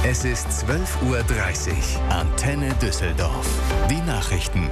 Es ist 12:30 Uhr. Antenne Düsseldorf. Die Nachrichten.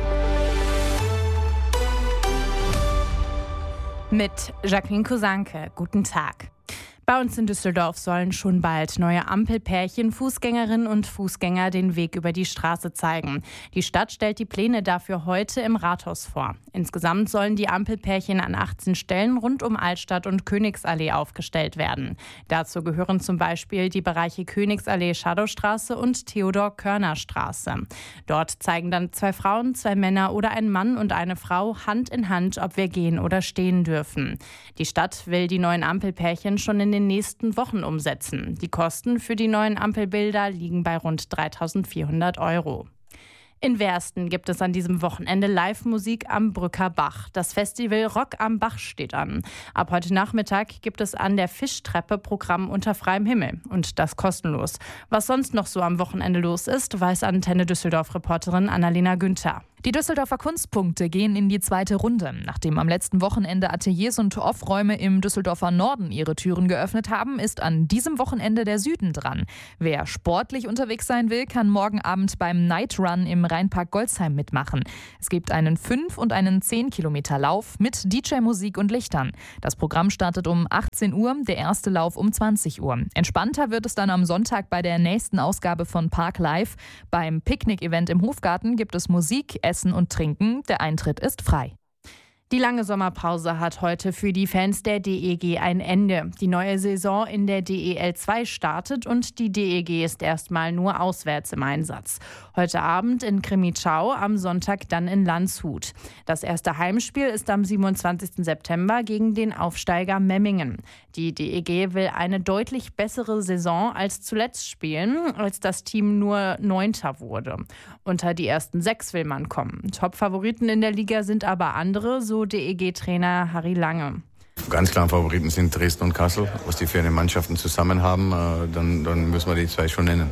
Mit Jacqueline Kosanke. Guten Tag. Bei uns in Düsseldorf sollen schon bald neue Ampelpärchen, Fußgängerinnen und Fußgänger den Weg über die Straße zeigen. Die Stadt stellt die Pläne dafür heute im Rathaus vor. Insgesamt sollen die Ampelpärchen an 18 Stellen rund um Altstadt und Königsallee aufgestellt werden. Dazu gehören zum Beispiel die Bereiche Königsallee, Schadowstraße und Theodor-Körner-Straße. Dort zeigen dann 2 Frauen, 2 Männer oder ein Mann und eine Frau Hand in Hand, ob wir gehen oder stehen dürfen. Die Stadt will die neuen Ampelpärchen schon in den nächsten Wochen umsetzen. Die Kosten für die neuen Ampelbilder liegen bei rund 3.400 €. In Wersten gibt es an diesem Wochenende Live-Musik am Brücker Bach. Das Festival Rock am Bach steht an. Ab heute Nachmittag gibt es an der Fischtreppe Programm unter freiem Himmel. Und das kostenlos. Was sonst noch so am Wochenende los ist, weiß Antenne Düsseldorf-Reporterin Annalena Günther. Die Düsseldorfer Kunstpunkte gehen in die zweite Runde. Nachdem am letzten Wochenende Ateliers und Off-Räume im Düsseldorfer Norden ihre Türen geöffnet haben, ist an diesem Wochenende der Süden dran. Wer sportlich unterwegs sein will, kann morgen Abend beim Night Run im Rheinpark Golzheim mitmachen. Es gibt einen 5- und einen 10-Kilometer-Lauf mit DJ-Musik und Lichtern. Das Programm startet um 18 Uhr, der erste Lauf um 20 Uhr. Entspannter wird es dann am Sonntag bei der nächsten Ausgabe von Park Live. Beim Picknick-Event im Hofgarten gibt es Musik, Essen und Trinken. Der Eintritt ist frei. Die lange Sommerpause hat heute für die Fans der DEG ein Ende. Die neue Saison in der DEL 2 startet und die DEG ist erstmal nur auswärts im Einsatz. Heute Abend in Crimmitschau, am Sonntag dann in Landshut. Das erste Heimspiel ist am 27. September gegen den Aufsteiger Memmingen. Die DEG will eine deutlich bessere Saison als zuletzt spielen, als das Team nur 9. wurde. Unter die ersten 6 will man kommen. Top-Favoriten in der Liga sind aber andere, so DEG-Trainer Harry Lange. Ganz klar Favoriten sind Dresden und Kassel. Was die für eine Mannschaften zusammen haben, dann müssen wir die 2 schon nennen.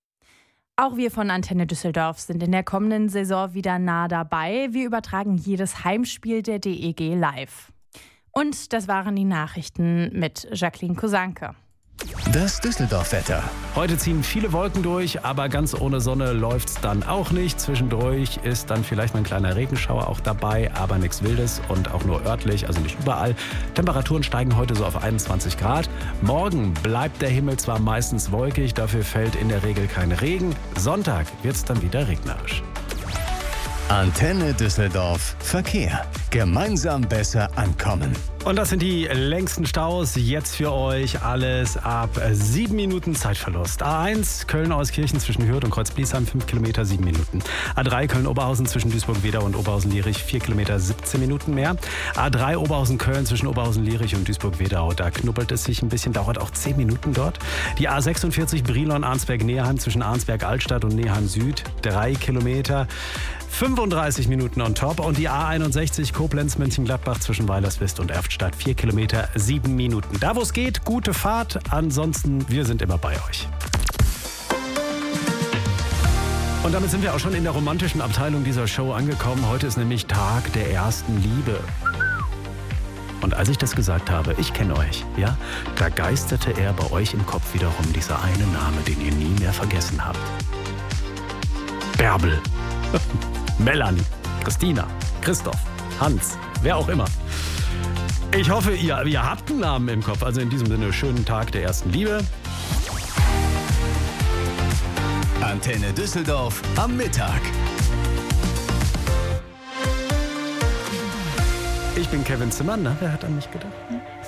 Auch wir von Antenne Düsseldorf sind in der kommenden Saison wieder nah dabei. Wir übertragen jedes Heimspiel der DEG live. Und das waren die Nachrichten mit Jacqueline Kosanke. Das Düsseldorf-Wetter. Heute ziehen viele Wolken durch, aber ganz ohne Sonne läuft's dann auch nicht. Zwischendurch ist dann vielleicht mal ein kleiner Regenschauer auch dabei, aber nichts Wildes und auch nur örtlich, also nicht überall. Temperaturen steigen heute so auf 21 Grad. Morgen bleibt der Himmel zwar meistens wolkig, dafür fällt in der Regel kein Regen. Sonntag wird's dann wieder regnerisch. Antenne Düsseldorf Verkehr. Gemeinsam besser ankommen. Und das sind die längsten Staus jetzt für euch. Alles ab 7 Minuten Zeitverlust. A1 Köln-Euskirchen zwischen Hürth und Kreuz-Bliesheim 5 Kilometer 7 Minuten. A3 Köln-Oberhausen zwischen Duisburg-Wedau und Oberhausen-Lierich 4 Kilometer 17 Minuten mehr. A3 Oberhausen-Köln zwischen Oberhausen-Lierich und Duisburg-Wedau. Da knubbelt es sich ein bisschen, dauert auch 10 Minuten dort. Die A46 Brilon-Arnsberg-Neheim zwischen Arnsberg-Altstadt und Neheim-Süd 3 Kilometer. 35 Minuten on top. Und die A61 Koblenz-Mönchengladbach zwischen Weilerswist und Erftstadt 4 Kilometer 7 Minuten. Da wo es geht, gute Fahrt. Ansonsten, wir sind immer bei euch. Und damit sind wir auch schon in der romantischen Abteilung dieser Show angekommen. Heute ist nämlich Tag der ersten Liebe. Und als ich das gesagt habe, ich kenne euch, ja, da geisterte er bei euch im Kopf wiederum dieser eine Name, den ihr nie mehr vergessen habt. Bärbel. Melanie, Christina, Christoph, Hans, wer auch immer. Ich hoffe, ihr habt einen Namen im Kopf. Also in diesem Sinne, schönen Tag der ersten Liebe. Antenne Düsseldorf am Mittag. Ich bin Kevin Zimmermann, wer hat an mich gedacht?